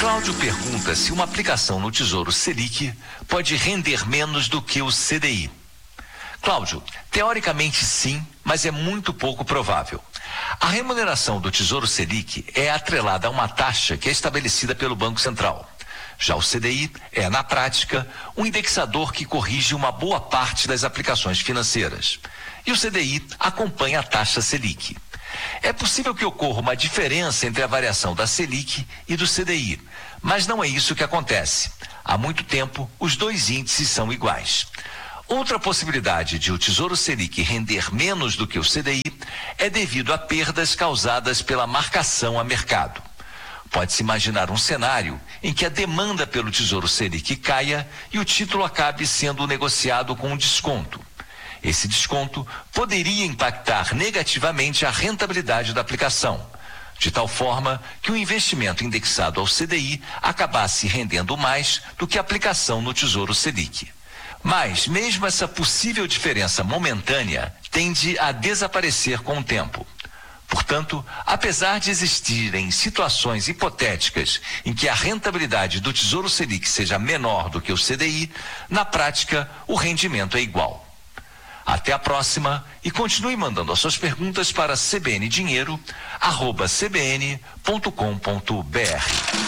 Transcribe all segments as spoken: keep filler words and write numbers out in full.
Cláudio pergunta se uma aplicação no Tesouro Selic pode render menos do que o C D I. Cláudio, teoricamente sim, mas é muito pouco provável. A remuneração do Tesouro Selic é atrelada a uma taxa que é estabelecida pelo Banco Central. Já o C D I é, na prática, um indexador que corrige uma boa parte das aplicações financeiras. E o C D I acompanha a taxa Selic. É possível que ocorra uma diferença entre a variação da Selic e do C D I, mas não é isso que acontece. Há muito tempo, os dois índices são iguais. Outra possibilidade de o Tesouro Selic render menos do que o C D I é devido a perdas causadas pela marcação a mercado. Pode-se imaginar um cenário em que a demanda pelo Tesouro Selic caia e o título acabe sendo negociado com um desconto. Esse desconto poderia impactar negativamente a rentabilidade da aplicação, de tal forma que o investimento indexado ao C D I acabasse rendendo mais do que a aplicação no Tesouro Selic. Mas, mesmo essa possível diferença momentânea tende a desaparecer com o tempo. Portanto, apesar de existirem situações hipotéticas em que a rentabilidade do Tesouro Selic seja menor do que o C D I, na prática, o rendimento é igual. Até a próxima e continue mandando as suas perguntas para c b n dinheiro arroba c b n ponto com ponto b r.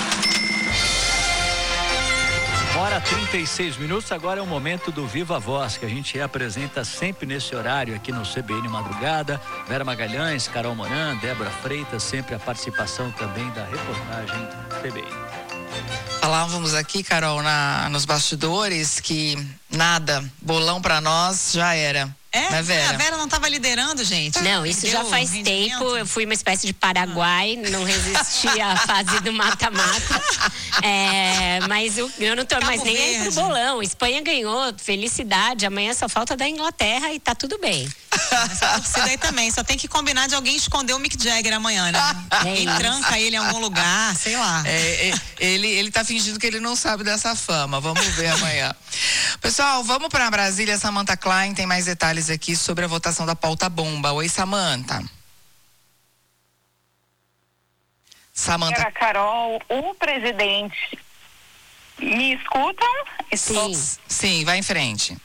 Hora trinta e seis minutos, agora é o momento do Viva Voz, que a gente apresenta sempre nesse horário aqui no C B N Madrugada. Vera Magalhães, Carol Moran, Débora Freitas, sempre a participação também da reportagem C B N. Falávamos aqui, Carol, na, nos bastidores que nada, bolão pra nós já era. É, né, Vera? A Vera não estava liderando, gente. Não, isso já faz tempo. Eu fui uma espécie de Paraguai, não resisti à fase do mata-mata. É, mas eu, eu não tô Cabo mais nem Verde. Aí pro bolão. Espanha ganhou, felicidade. Amanhã só falta da Inglaterra e tá tudo bem. Essa torcida aí também. Só tem que combinar de alguém esconder o Mick Jagger amanhã, né? Alguém é tranca ele em algum lugar, sei lá. É, é, ele, ele tá fingindo que ele não sabe dessa fama. Vamos ver amanhã. Pessoal, vamos para Brasília. Samantha Klein tem mais detalhes aqui sobre a votação da pauta bomba. Oi, Samantha. Samantha. Era Carol, o presidente. Me escutam? Sim. Sim, vai em frente.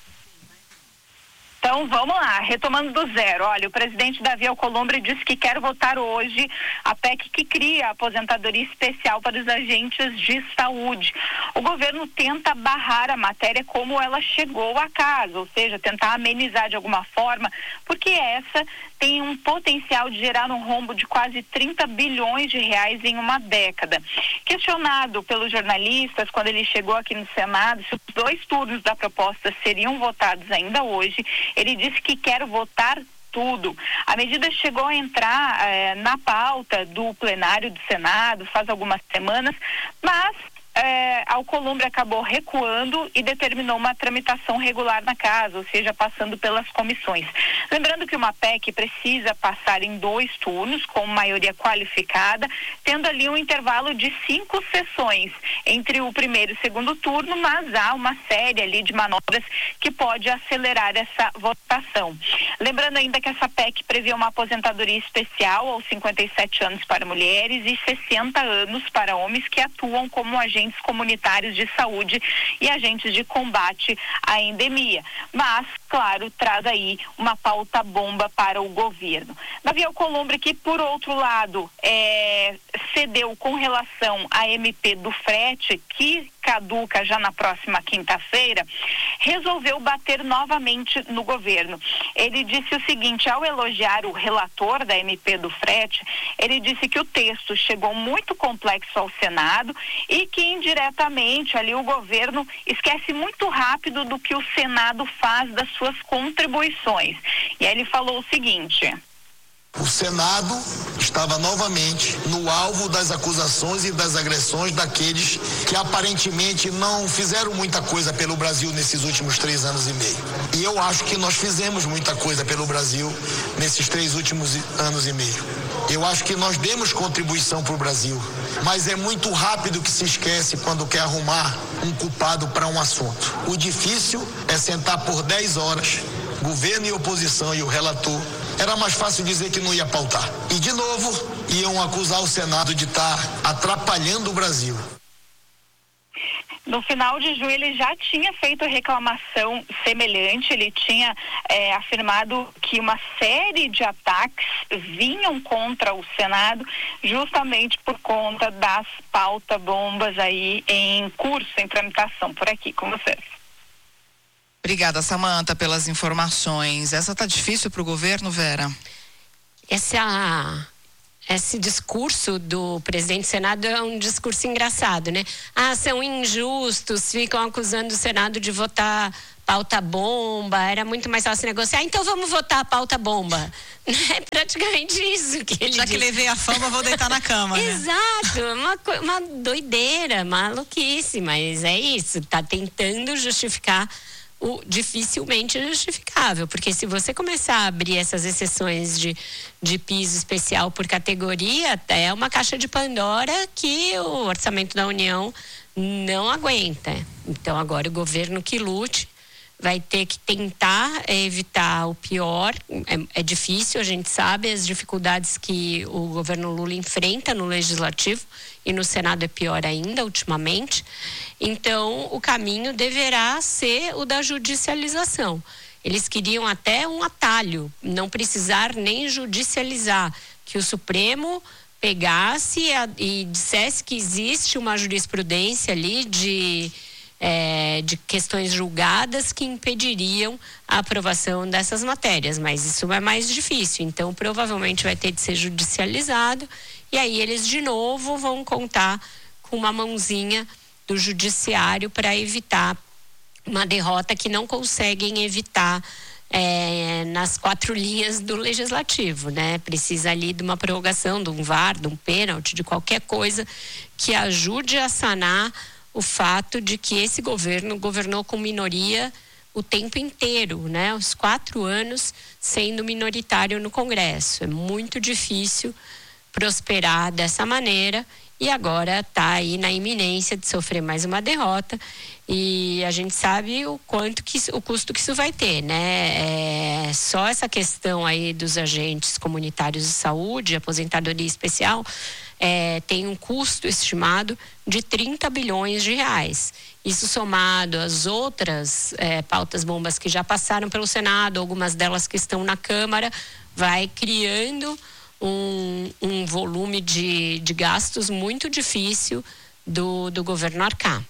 Então, vamos lá, retomando do zero. Olha, o presidente Davi Alcolumbre disse que quer votar hoje a P E C que cria a aposentadoria especial para os agentes de saúde. O governo tenta barrar a matéria como ela chegou a casa, ou seja, tentar amenizar de alguma forma, porque essa tem um potencial de gerar um rombo de quase trinta bilhões de reais em uma década. Questionado pelos jornalistas, quando ele chegou aqui no Senado, se os dois turnos da proposta seriam votados ainda hoje, ele disse que quer votar tudo. A medida chegou a entrar eh, na pauta do plenário do Senado faz algumas semanas, mas É, Alcolumbre acabou recuando e determinou uma tramitação regular na casa, ou seja, passando pelas comissões. Lembrando que uma P E C precisa passar em dois turnos, com maioria qualificada, tendo ali um intervalo de cinco sessões entre o primeiro e o segundo turno, mas há uma série ali de manobras que pode acelerar essa votação. Lembrando ainda que essa P E C prevê uma aposentadoria especial aos cinquenta e sete anos para mulheres e sessenta anos para homens que atuam como agentes comunitários de saúde e agentes de combate à endemia. Mas, claro, traz aí uma pauta bomba para o governo. Davi Alcolumbre, que por outro lado é, cedeu com relação à M P do frete, que caduca já na próxima quinta-feira, resolveu bater novamente no governo. Ele disse o seguinte, ao elogiar o relator da M P do frete, ele disse que o texto chegou muito complexo ao Senado e que indiretamente ali o governo esquece muito rápido do que o Senado faz das suas contribuições. E aí ele falou o seguinte: o Senado estava novamente no alvo das acusações e das agressões daqueles que aparentemente não fizeram muita coisa pelo Brasil nesses últimos três anos e meio. E eu acho que nós fizemos muita coisa pelo Brasil nesses três últimos anos e meio. Eu acho que nós demos contribuição para o Brasil, mas é muito rápido que se esquece quando quer arrumar um culpado para um assunto. O difícil é sentar por dez horas, governo e oposição e o relator. Era mais fácil dizer que não ia pautar. E, de novo, iam acusar o Senado de estar atrapalhando o Brasil. No final de junho ele já tinha feito reclamação semelhante, ele tinha é, afirmado que uma série de ataques vinham contra o Senado justamente por conta das pauta-bombas aí em curso, em tramitação por aqui com vocês. Obrigada, Samanta, pelas informações. Essa tá difícil para o governo, Vera? Essa... Esse discurso do presidente do Senado é um discurso engraçado, né? Ah, são injustos, ficam acusando o Senado de votar pauta-bomba, era muito mais fácil negociar, então vamos votar pauta-bomba. É praticamente isso que ele Já diz. que levei a fama, vou deitar na cama, né? Exato, uma, uma doideira, maluquice, mas é isso, tá tentando justificar o dificilmente justificável, porque se você começar a abrir essas exceções de, de piso especial por categoria, é uma caixa de Pandora que o orçamento da União não aguenta. Então agora o governo que lute vai ter que tentar evitar o pior. É, é difícil, a gente sabe as dificuldades que o governo Lula enfrenta no Legislativo e no Senado é pior ainda ultimamente. Então o caminho deverá ser o da judicialização. Eles queriam até um atalho, não precisar nem judicializar, que o Supremo pegasse a, e dissesse que existe uma jurisprudência ali de É, de questões julgadas que impediriam a aprovação dessas matérias, mas isso é mais difícil, então provavelmente vai ter de ser judicializado e aí eles de novo vão contar com uma mãozinha do judiciário para evitar uma derrota que não conseguem evitar é, nas quatro linhas do legislativo, né? Precisa ali de uma prorrogação, de um V A R, de um pênalti, de qualquer coisa que ajude a sanar o fato de que esse governo governou com minoria o tempo inteiro, né? Os quatro anos sendo minoritário no Congresso. É muito difícil prosperar dessa maneira e agora está aí na iminência de sofrer mais uma derrota e a gente sabe o quanto que o custo que isso vai ter, né? É, só essa questão aí dos agentes comunitários de saúde, aposentadoria especial, É, tem um custo estimado de trinta bilhões de reais. Isso somado às outras é, pautas bombas que já passaram pelo Senado, algumas delas que estão na Câmara, vai criando um, um volume de, de gastos muito difícil do, do governo arcar.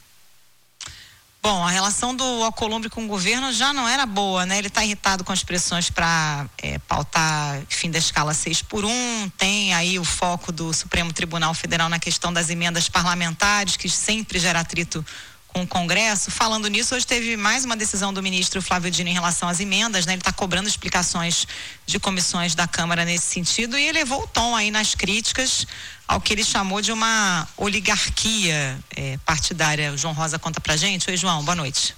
Bom, a relação do Alcolumbre com o governo já não era boa, né? Ele está irritado com as pressões para é, pautar fim da escala seis por um, tem aí o foco do Supremo Tribunal Federal na questão das emendas parlamentares, que sempre gera atrito com o Congresso. Falando nisso, hoje teve mais uma decisão do ministro Flávio Dino em relação às emendas, né? Ele está cobrando explicações de comissões da Câmara nesse sentido e elevou o tom aí nas críticas ao que ele chamou de uma oligarquia é, partidária. O João Rosa conta pra gente. Oi, João, boa noite.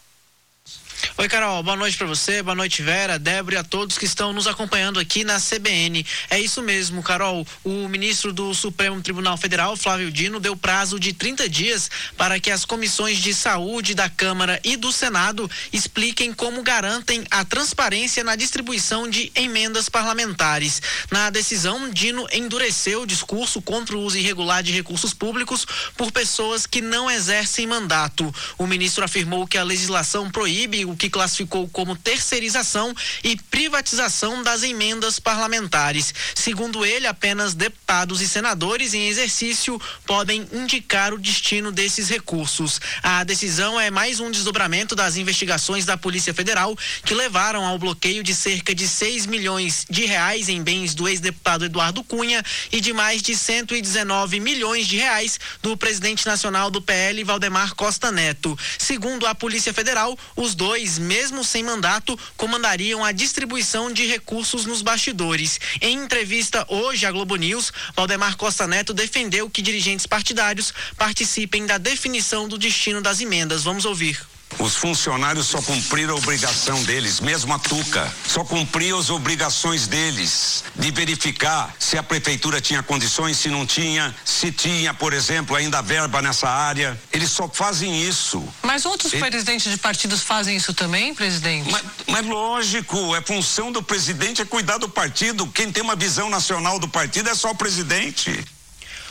Oi, Carol, boa noite para você, boa noite, Vera, Débora e a todos que estão nos acompanhando aqui na C B N. É isso mesmo, Carol, o ministro do Supremo Tribunal Federal, Flávio Dino, deu prazo de trinta dias para que as comissões de saúde da Câmara e do Senado expliquem como garantem a transparência na distribuição de emendas parlamentares. Na decisão, Dino endureceu o discurso contra o uso irregular de recursos públicos por pessoas que não exercem mandato. O ministro afirmou que a legislação proíbe o que classificou como terceirização e privatização das emendas parlamentares. Segundo ele, apenas deputados e senadores em exercício podem indicar o destino desses recursos. A decisão é mais um desdobramento das investigações da Polícia Federal que levaram ao bloqueio de cerca de seis milhões de reais em bens do ex-deputado Eduardo Cunha e de mais de cento e dezenove milhões de reais do presidente nacional do P L, Valdemar Costa Neto. Segundo a Polícia Federal, os dois, mesmo sem mandato, comandariam a distribuição de recursos nos bastidores. Em entrevista hoje à Globo News, Valdemar Costa Neto defendeu que dirigentes partidários participem da definição do destino das emendas. Vamos ouvir. Os funcionários só cumpriram a obrigação deles, mesmo a Tuca, só cumpriam as obrigações deles de verificar se a prefeitura tinha condições, se não tinha, se tinha, por exemplo, ainda verba nessa área. Eles só fazem isso. Mas outros Ele... presidentes de partidos fazem isso também, presidente? Mas, mas lógico, é função do presidente é cuidar do partido. Quem tem uma visão nacional do partido é só o presidente.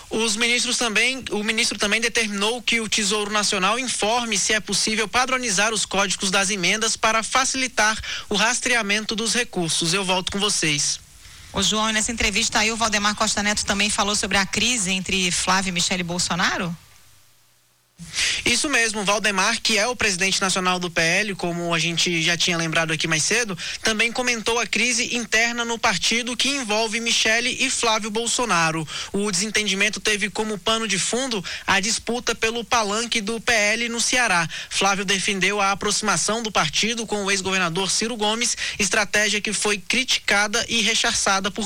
Os ministros também, o ministro também determinou que o Tesouro Nacional informe se é possível padronizar os códigos das emendas para facilitar o rastreamento dos recursos. Eu volto com vocês. Ô João, nessa entrevista aí o Valdemar Costa Neto também falou sobre a crise entre Flávio e Michele Bolsonaro? Isso mesmo, Valdemar, que é o presidente nacional do P L, como a gente já tinha lembrado aqui mais cedo, também comentou a crise interna no partido que envolve Michele e Flávio Bolsonaro. O desentendimento teve como pano de fundo a disputa pelo palanque do P L no Ceará. Flávio defendeu a aproximação do partido com o ex-governador Ciro Gomes, estratégia que foi criticada e rechaçada por